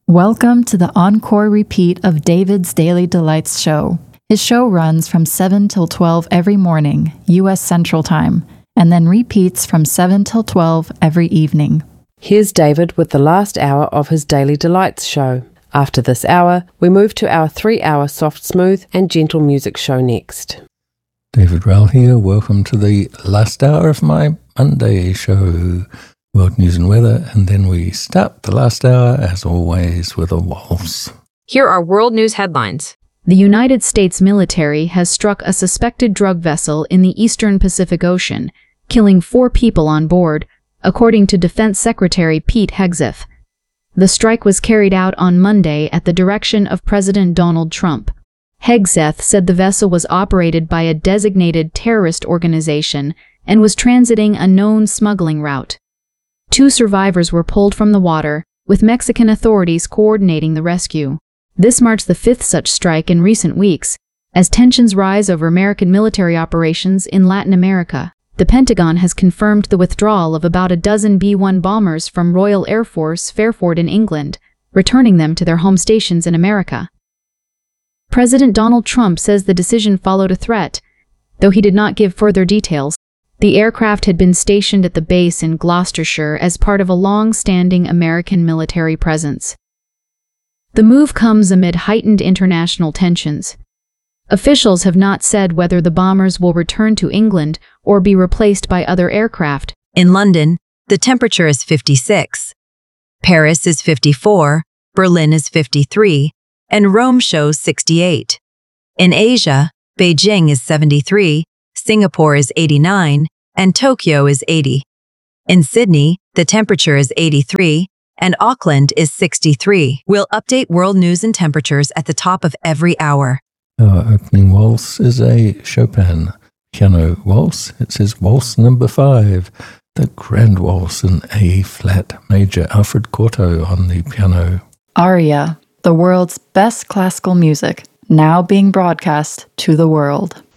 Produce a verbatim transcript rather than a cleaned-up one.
Welcome to the encore repeat of David's Daily Delights show. His show runs from seven till twelve every morning, U S Central Time, and then repeats from seven till twelve every evening. Here's David with the last hour of his Daily Delights show. After this hour, we move to our three-hour soft, smooth and gentle music show next. David Rowell here. Welcome to the last hour of my Monday show. World news and weather, and then we start the last hour, as always, with a waltz. Here are world news headlines. The United States military has struck a suspected drug vessel in the eastern Pacific Ocean, killing four people on board, according to Defense Secretary Pete Hegseth. The strike was carried out on Monday at the direction of President Donald Trump. Hegseth said the vessel was operated by a designated terrorist organization and was transiting a known smuggling route. Two survivors were pulled from the water, with Mexican authorities coordinating the rescue. This marks the fifth such strike in recent weeks, as tensions rise over American military operations in Latin America. The Pentagon has confirmed the withdrawal of about a dozen B one bombers from Royal Air Force Fairford in England, returning them to their home stations in America. President Donald Trump says the decision followed a threat, though he did not give further details. The aircraft had been stationed at the base in Gloucestershire as part of a long-standing American military presence. The move comes amid heightened international tensions. Officials have not said whether the bombers will return to England or be replaced by other aircraft. In London, the temperature is fifty-six. Paris is fifty-four, Berlin is fifty-three, and Rome shows sixty-eight. In Asia, Beijing is seventy-three, Singapore is eighty-nine, and Tokyo is eighty. In Sydney, the temperature is eighty-three, and Auckland is sixty-three. We'll update world news and temperatures at the top of every hour. Our opening waltz is a Chopin piano waltz. It says waltz number five, the Grand Waltz in A-flat major, Alfred Cortot on the piano. Aria, the world's best classical music, now being broadcast to the world.